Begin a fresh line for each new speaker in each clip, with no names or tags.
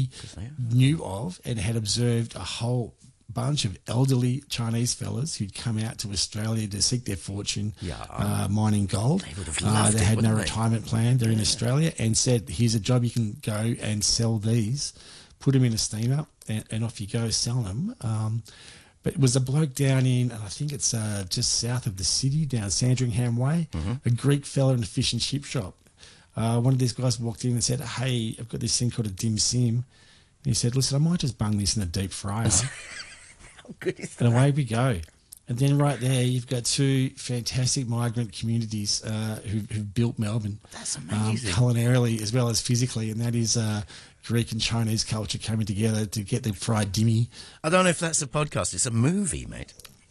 he knew of and had observed a whole bunch of elderly Chinese fellas who'd come out to Australia to seek their fortune mining gold.
They would have loved
They
it,
had no
wouldn't they?
retirement plan. They're in Australia and said, here's a job, you can go and sell these, put them in a steamer and off you go, sell them. But it was a bloke down in, and I think it's just south of the city, down Sandringham Way, a Greek fella in a fish and chip shop. One of these guys walked in and said, hey, I've got this thing called a dim sim. And he said, listen, I might just bung this in a deep fryer.
How good is
And
that?
away we go. And then right there, you've got two fantastic migrant communities who've built Melbourne.
That's amazing.
Culinarily as well as physically, and that is Greek and Chinese culture coming together to get the fried dimmy.
I don't know if that's a podcast. It's a movie, mate.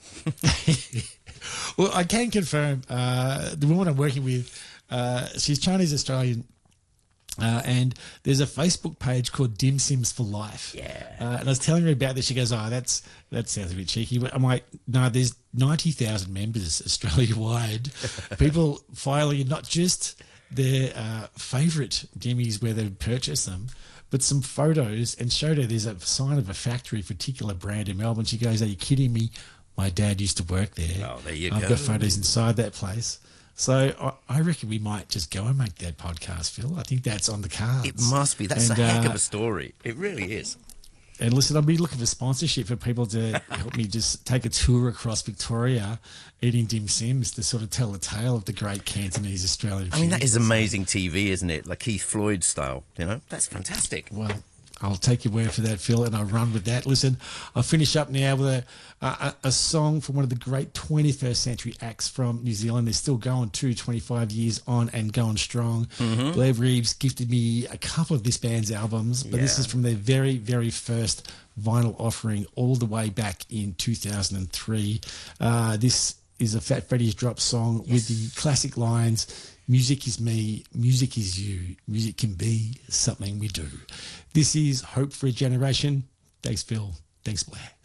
Well, I can confirm the woman I'm working with, she's Chinese-Australian, and there's a Facebook page called Dim Sims for Life.
Yeah.
And I was telling her about this. She goes, that sounds a bit cheeky. But I'm like, no, there's 90,000 members Australia-wide. People filing not just their favourite dimmies where they've purchased them, but some photos, and showed her there's a sign of a factory, particular brand in Melbourne. She goes, are you kidding me? My dad used to work there.
Oh, there you
I've
go.
got photos inside that place. So I reckon we might just go and make that podcast, Phil. I think that's on the cards.
It must be. That's a heck of a story. It really is.
And listen, I'll be looking for sponsorship for people to help me just take a tour across Victoria eating dim sims to sort of tell the tale of the great Cantonese Australian
I mean, that
food.
is amazing TV, isn't it? Like Keith Floyd style, you know? That's fantastic.
Well, I'll take your word for that, Phil, and I'll run with that. Listen, I'll finish up now with a song from one of the great 21st century acts from New Zealand. They're still going 25 years on and going strong. Blair Reeves gifted me a couple of this band's albums, but this is from their very, very first vinyl offering all the way back in 2003. This is a Fat Freddy's Drop song with the classic lines, music is me, music is you, music can be something we do. This is Hope for a Generation. Thanks, Phil. Thanks, Blair.